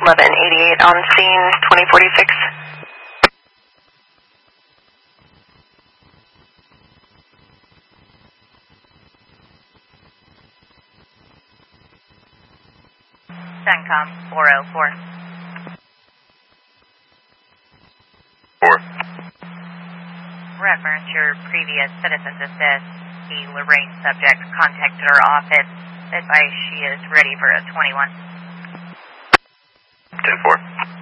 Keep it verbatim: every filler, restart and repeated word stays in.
eleven eighty-eight on scene, twenty forty-six. CENTCOM four oh four. four. Reference your previous citizen's assist. The Lorraine subject contacted our office. Advice she is ready for a twenty-one. ten four.